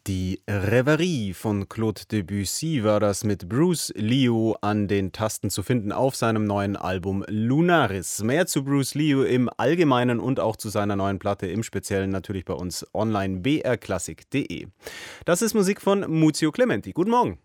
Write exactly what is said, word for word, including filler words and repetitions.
Die Reverie von Claude Debussy war das mit Bruce Liu an den Tasten zu finden auf seinem neuen Album Lunaris. Mehr zu Bruce Liu im Allgemeinen und auch zu seiner neuen Platte im Speziellen natürlich bei uns online b r klassik punkt d e. Das ist Musik von Muzio Clementi. Guten Morgen.